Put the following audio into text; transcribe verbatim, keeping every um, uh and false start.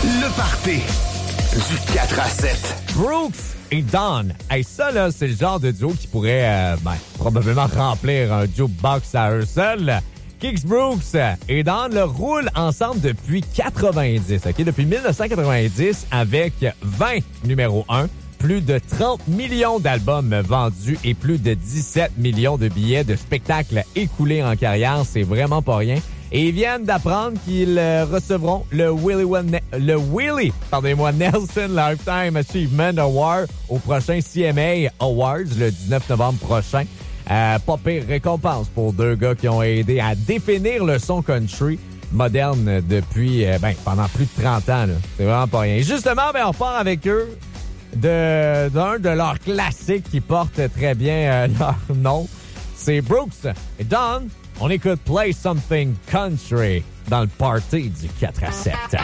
Le party du quatre à sept. Brooks et Dawn. Hey, ça, là, c'est le genre de duo qui pourrait euh, ben, probablement remplir un jukebox à eux seuls. Kix Brooks et Dawn le roulent ensemble depuis quatre-vingt-dix, OK? Depuis dix-neuf cent quatre-vingt-dix, avec vingt numéro un, plus de trente millions d'albums vendus et plus de dix-sept millions de billets de spectacles écoulés en carrière. C'est vraiment pas rien. Et ils viennent d'apprendre qu'ils recevront le Willie, Wan- le Willie, pardonnez-moi, Nelson Lifetime Achievement Award au prochain C M A Awards le dix-neuf novembre prochain. Euh, pas pire récompense pour deux gars qui ont aidé à définir le son country moderne depuis euh, ben, pendant plus de trente ans. Là. C'est vraiment pas rien. Justement, ben, on part avec eux de, d'un de leurs classiques qui porte très bien euh, leur nom. C'est Brooks et Dawn. On écoute Play Something Country dans le party du quatre à sept.